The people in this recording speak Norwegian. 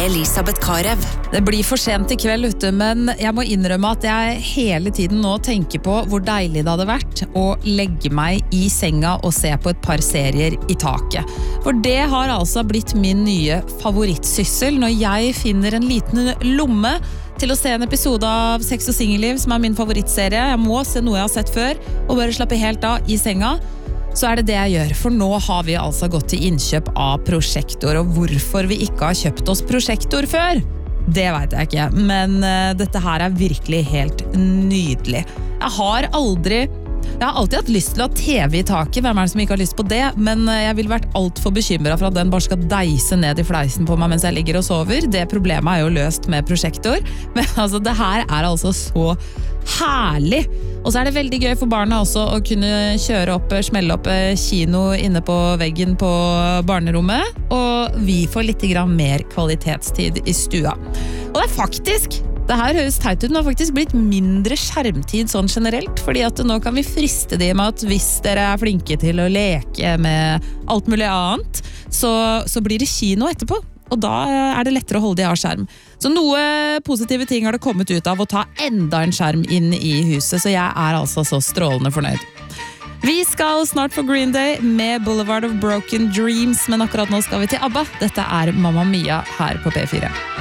Elisabeth Karev. Det blir for sent I kveld ute, men jeg må innrømme at jeg hele tiden nå tenker på hvor deilig det hadde vært å legge meg I senga og se på et par serier I taket. For det har altså blitt min nye favorittsyssel når jeg finner en liten lomme til å se en episode av Sex og Singelliv, som min favorittserie. Jeg må se noe jeg har sett før, og bare slappe helt av I senga. Så det det jeg gjør, for nå har vi altså gått til innkjøp av prosjektor, og hvorfor vi ikke har kjøpt oss prosjektor før, det vet jeg ikke, men dette her virkelig helt nydelig. Jeg har alltid hatt lyst til å ha TV I taket, hvem det som ikke har lyst på det, men jeg vil vært alt for bekymret for at den bare skal deise ned I fleisen på meg mens jeg ligger og sover. Det problemet jo løst med prosjektor, men altså, det her altså så herlig. Og så det veldig gøy for barna også å kunne smelle opp kino inne på veggen på barnerommet, og vi får litt grann mer kvalitetstid I stua. Og det faktisk, det her høres teit ut, men det har faktisk blitt mindre skjermtid sånn generelt, fordi at nå kan vi friste det med at hvis dere flinke til å leke med alt mulig annet, så blir det kino etterpå. Og da det lettere å holde de av skjerm. Så noe positive ting har det kommet ut av å ta enda en skjerm inn I huset, så jeg altså så strålende fornøyd. Vi skal snart få Green Day med Boulevard of Broken Dreams, men akkurat nå skal vi til ABBA. Dette Mamma Mia her på P4.